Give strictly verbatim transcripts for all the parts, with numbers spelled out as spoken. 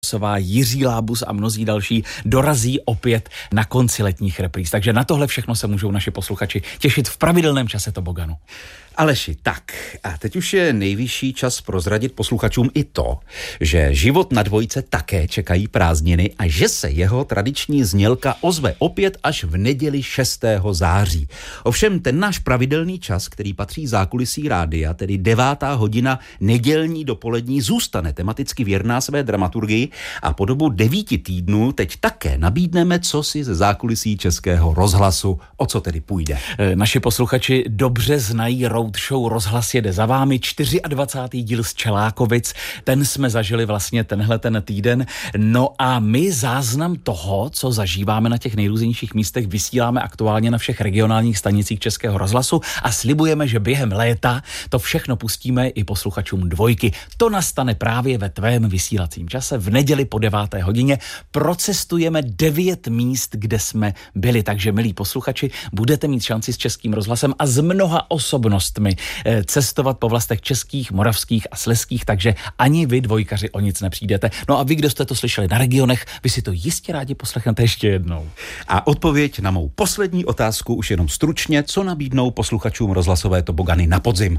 Jiří Lábus a mnozí další dorazí opět na konci letních repríz. Takže na tohle všechno se můžou naši posluchači těšit v pravidelném čase Toboganu. Aleši, tak a teď už je nejvyšší čas prozradit posluchačům i to, že Život na dvojce také čekají prázdniny a že se jeho tradiční znělka ozve opět až v neděli šestého září. Ovšem ten náš pravidelný čas, který patří zákulisí rádia, tedy devátá hodina nedělní dopolední, zůstane tematicky věrná své dramaturgii a po dobu devíti týdnů teď také nabídneme cosi ze zákulisí Českého rozhlasu. O co tedy půjde? Naši posluchači dobře znají roadshow Rozhlas jede za vámi, dvacátý čtvrtý díl z Čelákovic, ten jsme zažili vlastně tenhle ten týden. No a my záznam toho, co zažíváme na těch nejrůznějších místech, vysíláme aktuálně na všech regionálních stanicích Českého rozhlasu a slibujeme, že během léta to všechno pustíme i posluchačům dvojky. To nastane právě ve tvém vysílacím čase v neděli po deváté hodině. Procestujeme devět míst, kde jsme byli, takže milí posluchači, budete mít šanci s Českým rozhlasem a s mnoha osobnostmi cestovat po vlastech českých, moravských a slezských, takže ani vy dvojkaři o nic nepřijdete. No a vy, kdo jste to slyšeli na regionech, vy si to jistě rádi poslechnete ještě jednou. A odpověď na mou poslední otázku už jenom stručně, co nabídnou posluchačům rozhlasové Tobogany na podzim.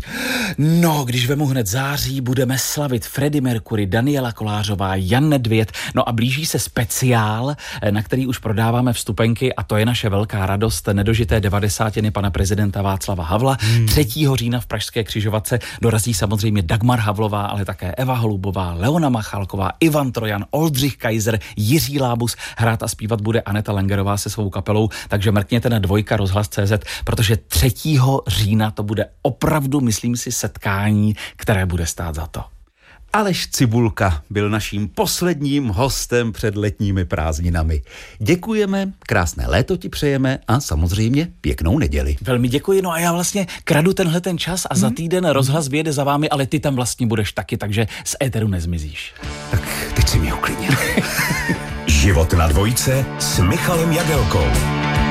No, když vemu hned září, budeme slavit Freddie Mercury, Daniela Kolářová, Jan Nedvěd, no a blíží se speciál, na který už prodáváme vstupenky a to je naše velká radost nedožité devadesátiny pana prezidenta Václava Havla. Hmm. třetího října v Pražské Křižovatce dorazí samozřejmě Dagmar Havlová, ale také Eva Holubová, Leona Machalková, Ivan Trojan, Oldřich Kaiser, Jiří Lábus, hrát a zpívat bude Aneta Lengerová se svou kapelou, takže mrkněte na dvojka rozhlas tečka cé zet, protože třetího října to bude opravdu, myslím si, setkání, které bude stát za to. Aleš Cibulka byl naším posledním hostem před letními prázdninami. Děkujeme, krásné léto ti přejeme a samozřejmě pěknou neděli. Velmi děkuji, no a já vlastně kradu tenhle ten čas a za týden rozhlas vyjede za vámi, ale ty tam vlastně budeš taky, takže z éteru nezmizíš. Tak teď si mě uklidnil. Život na dvojce s Michalem Jagelkou.